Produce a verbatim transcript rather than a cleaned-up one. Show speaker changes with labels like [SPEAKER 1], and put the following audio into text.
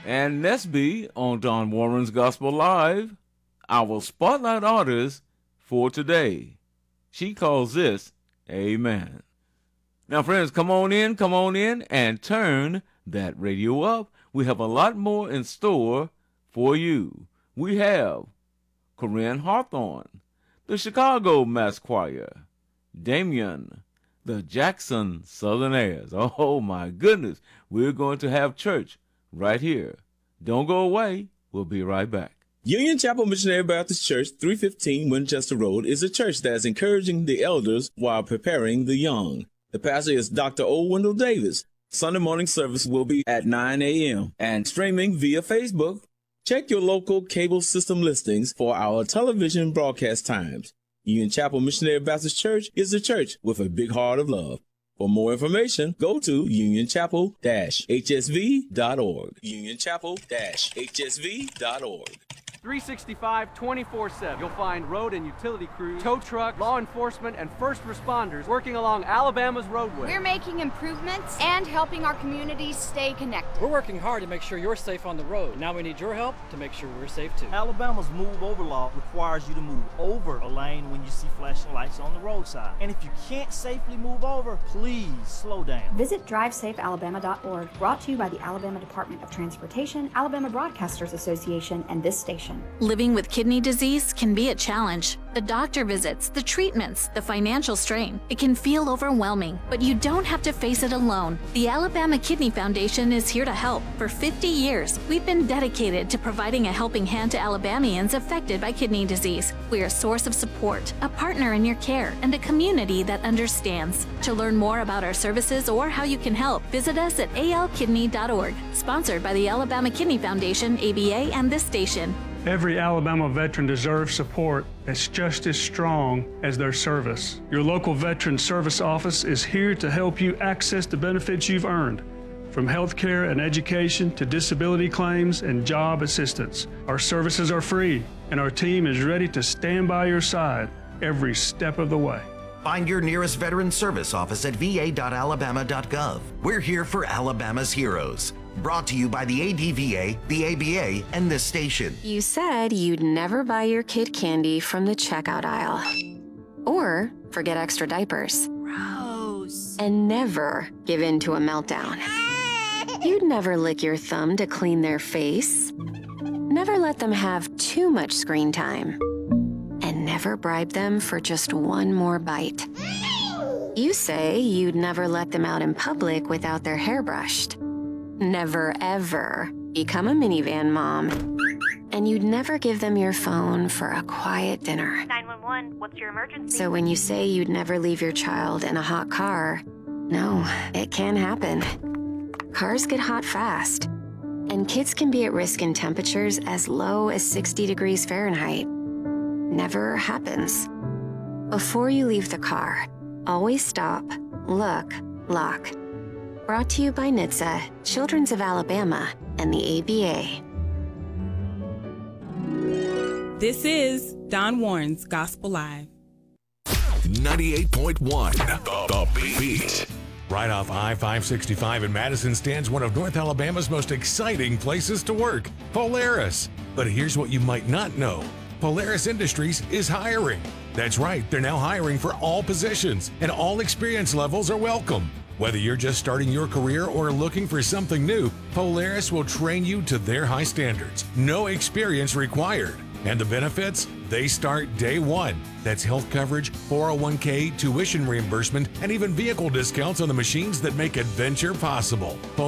[SPEAKER 1] And let's be on Don Warren's Gospel Live, our spotlight artist for today. She calls this Amen. Now, friends, come on in, come on in, and turn that radio up. We have a lot more in store for you. We have Corinne Hawthorne, the Chicago Mass Choir, Damien, the Jackson Southerners. Oh, my goodness, we're going to have church right here. Don't go away. We'll be right back.
[SPEAKER 2] Union Chapel Missionary Baptist Church, three fifteen Winchester Road, is a church that's encouraging the elders while preparing the young. The pastor is Doctor O. Wendell Davis. Sunday morning service will be at nine a.m. and streaming via Facebook. Check your local cable system listings for our television broadcast times. Union Chapel Missionary Baptist Church is a church with a big heart of love. For more information, go to union chapel dash h s v dot org. union chapel dash h s v dot org.
[SPEAKER 3] three sixty-five, twenty-four seven. You'll find road and utility crews, tow truck, law enforcement, and first responders working along Alabama's roadway.
[SPEAKER 4] We're making improvements and helping our communities stay connected.
[SPEAKER 5] We're working hard to make sure you're safe on the road. Now we need your help to make sure we're safe too.
[SPEAKER 6] Alabama's move over law requires you to move over a lane when you see flashing lights on the roadside. And if you can't safely move over, please slow down.
[SPEAKER 7] Visit drive safe alabama dot org, brought to you by the Alabama Department of Transportation, Alabama Broadcasters Association, and this station.
[SPEAKER 8] Living with kidney disease can be a challenge. The doctor visits, the treatments, the financial strain. It can feel overwhelming, but you don't have to face it alone. The Alabama Kidney Foundation is here to help. For fifty years, we've been dedicated to providing a helping hand to Alabamians affected by kidney disease. We're a source of support, a partner in your care, and a community that understands. To learn more about our services or how you can help, visit us at a l kidney dot org. Sponsored by the Alabama Kidney Foundation, A B A, and this station.
[SPEAKER 9] Every Alabama veteran deserves support that's just as strong as their service. Your local Veteran Service Office is here to help you access the benefits you've earned, from health care and education to disability claims and job assistance. Our services are free, and our team is ready to stand by your side every step of the way.
[SPEAKER 10] Find your nearest Veteran Service Office at v a dot alabama dot gov. We're here for Alabama's heroes. Brought to you by the A D V A, the A B A, and this station.
[SPEAKER 11] You said you'd never buy your kid candy from the checkout aisle. Or forget extra diapers.
[SPEAKER 4] Gross.
[SPEAKER 11] And never give in to a meltdown. You'd never lick your thumb to clean their face. Never let them have too much screen time. And never bribe them for just one more bite. You say you'd never let them out in public without their hair brushed. Never, ever become a minivan mom. And you'd never give them your phone for a quiet dinner.
[SPEAKER 12] nine one one, what's your emergency?
[SPEAKER 11] So when you say you'd never leave your child in a hot car, no, it can happen. Cars get hot fast. And kids can be at risk in temperatures as low as sixty degrees Fahrenheit. Never happens. Before you leave the car, always stop, look, lock. Brought to you by N H T S A, Children's of Alabama, and the A B A.
[SPEAKER 13] This is Don Warren's Gospel Live.
[SPEAKER 14] ninety-eight point one, The Beat. Right off I five sixty-five in Madison stands one of North Alabama's most exciting places to work, Polaris. But here's what you might not know. Polaris Industries is hiring. That's right, they're now hiring for all positions, and all experience levels are welcome. Whether you're just starting your career or looking for something new, Polaris will train you to their high standards. No experience required. And the benefits? They start day one. That's health coverage, four oh one k, tuition reimbursement, and even vehicle discounts on the machines that make adventure possible.